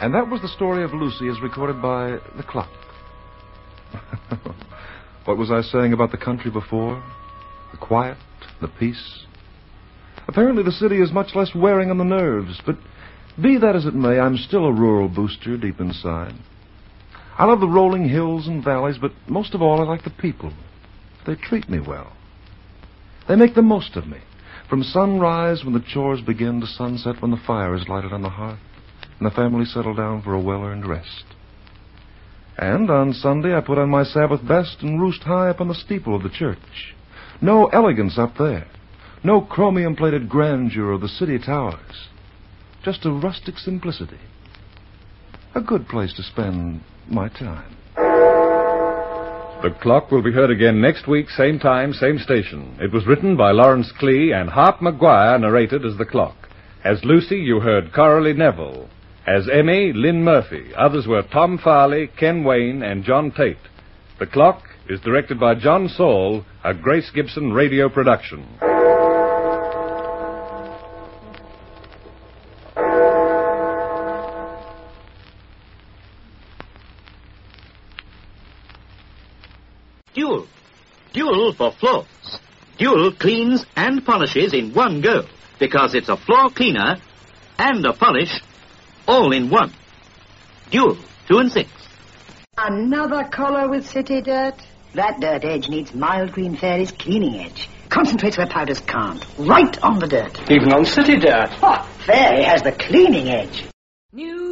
And that was the story of Lucy as recorded by the clock. What was I saying about the country before? The quiet, the peace. Apparently the city is much less wearing on the nerves, but be that as it may, I'm still a rural booster deep inside. I love the rolling hills and valleys, but most of all I like the people. They treat me well. They make the most of me. From sunrise when the chores begin to sunset when the fire is lighted on the hearth and the family settle down for a well-earned rest. And on Sunday I put on my Sabbath best and roost high up on the steeple of the church. No elegance up there. No chromium-plated grandeur of the city towers. Just a rustic simplicity. A good place to spend my time. The Clock will be heard again next week, same time, same station. It was written by Lawrence Klee, and Hart McGuire narrated as the Clock. As Lucy, you heard Coralie Neville. As Emmy, Lynn Murphy. Others were Tom Farley, Ken Wayne, and John Tate. The Clock is directed by John Saul, a Grace Gibson radio production. Dual. Dual for floors. Dual cleans and polishes in one go, because it's a floor cleaner and a polish all in one. Dual, 2 and 6. Another collar with city dirt? That dirt edge needs Mild Green Fairy's cleaning edge. Concentrates where powders can't. Right on the dirt. Even on city dirt. Oh, Fairy has the cleaning edge. New